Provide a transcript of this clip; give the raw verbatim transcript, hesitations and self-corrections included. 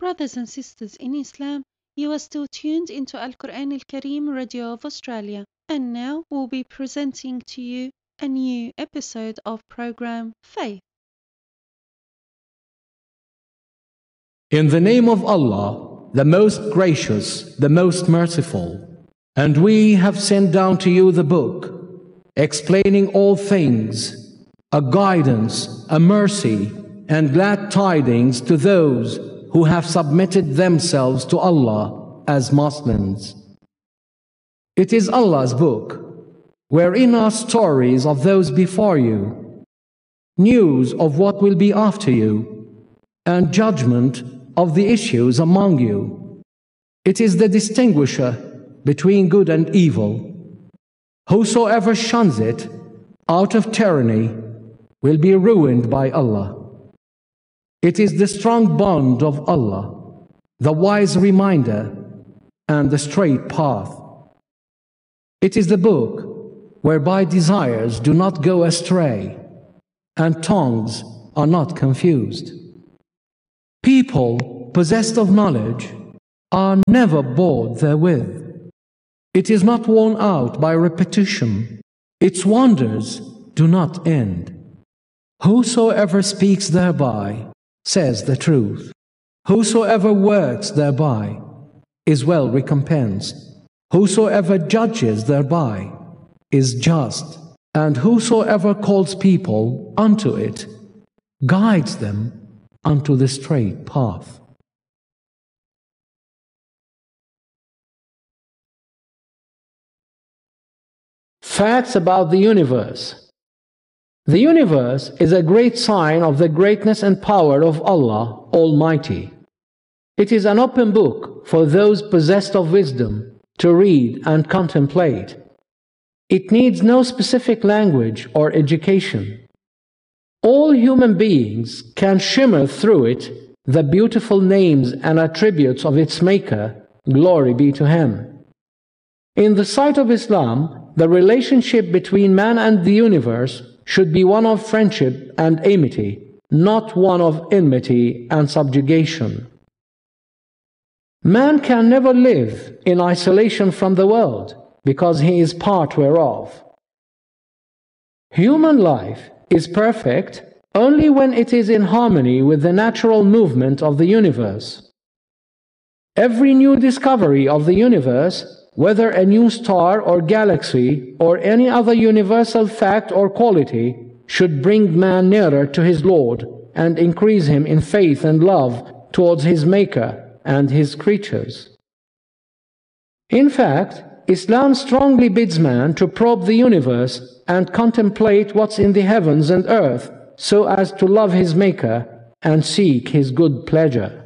Brothers and sisters in Islam, you are still tuned into Al Quran Al Kareem Radio of Australia, and now we'll be presenting to you a new episode of program Faith. In the name of Allah, the most gracious, the most merciful. And we have sent down to you the book, explaining all things, a guidance, a mercy, and glad tidings to those who have submitted themselves to Allah as Muslims. It is Allah's book, wherein are stories of those before you, news of what will be after you, and judgment of the issues among you. It is the distinguisher between good and evil. Whosoever shuns it out of tyranny will be ruined by Allah. It is the strong bond of Allah, the wise reminder, and the straight path. It is the book whereby desires do not go astray, and tongues are not confused. People possessed of knowledge are never bored therewith. It is not worn out by repetition. Its wonders do not end. Whosoever speaks thereby says the truth. Whosoever works thereby is well recompensed. Whosoever judges thereby is just. And whosoever calls people unto it guides them unto the straight path. Facts about the universe. The universe is a great sign of the greatness and power of Allah Almighty. It is an open book for those possessed of wisdom to read and contemplate. It needs no specific language or education. All human beings can shimmer through it the beautiful names and attributes of its Maker, glory be to Him. In the sight of Islam, the relationship between man and the universe should be one of friendship and amity, not one of enmity and subjugation. Man can never live in isolation from the world, because he is part whereof. Human life is perfect only when it is in harmony with the natural movement of the universe. Every new discovery of the universe, whether a new star or galaxy or any other universal fact or quality, should bring man nearer to his Lord and increase him in faith and love towards his Maker and his creatures. In fact, Islam strongly bids man to probe the universe and contemplate what's in the heavens and earth so as to love his Maker and seek his good pleasure.